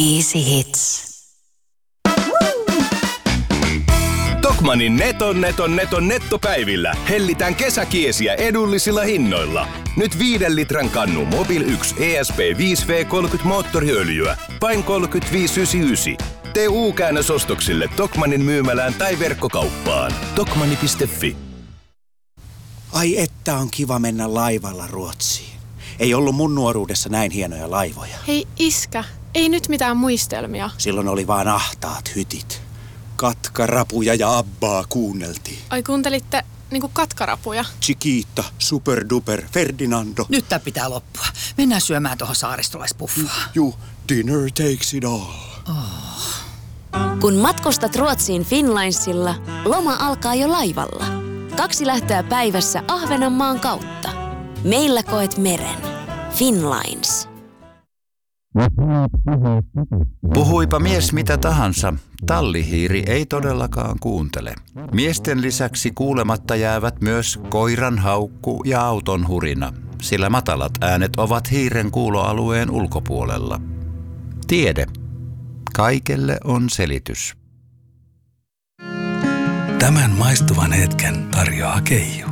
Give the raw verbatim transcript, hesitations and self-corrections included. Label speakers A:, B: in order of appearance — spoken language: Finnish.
A: Easy Hits.
B: Tokmannin neton neton neton nettopäivillä hellitään kesäkiesiä edullisilla hinnoilla. Nyt viiden litran kannu Mobil yksi E S P viisi V kolmekymmentä moottoriöljyä. Vain kolmekymmentäviisi pilkku yhdeksänkymmentäyhdeksän. Tee U-käännös ostoksille Tokmannin myymälään tai verkkokauppaan. Tokmanni piste fi.
C: Ai että on kiva mennä laivalla Ruotsiin. Ei ollut mun nuoruudessa näin hienoja laivoja.
D: Hei iskä, ei nyt mitään muistelmia.
C: Silloin oli vaan ahtaat hytit. Katkarapuja ja Abbaa kuunneltiin.
D: Ai kuuntelitte niinku katkarapuja?
C: Chiquita, Super Duper, Ferdinando.
E: Nyt tää pitää loppua. Mennään syömään tuohon saaristolaispuffaan.
C: Juu, dinner takes it all.
E: Oh.
A: Kun matkustat Ruotsiin Finnlinesilla, loma alkaa jo laivalla. Kaksi lähtöä päivässä Ahvenanmaan kautta. Meillä koet meren. Finnlines.
F: Puhuipa mies mitä tahansa, tallihiiri ei todellakaan kuuntele. Miesten lisäksi kuulematta jäävät myös koiran haukku ja auton hurina, sillä matalat äänet ovat hiiren kuuloalueen ulkopuolella. Tiede. Kaikelle on selitys.
G: Tämän maistuvan hetken tarjoaa Keijo.